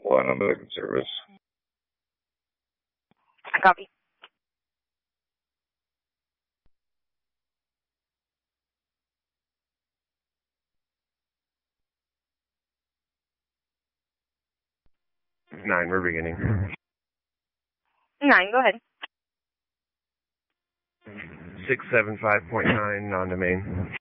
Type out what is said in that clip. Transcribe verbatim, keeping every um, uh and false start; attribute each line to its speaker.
Speaker 1: One on the service.
Speaker 2: I copy.
Speaker 3: Nine, we're beginning.
Speaker 2: Nine, go ahead.
Speaker 3: Six seven five point nine, non-domain.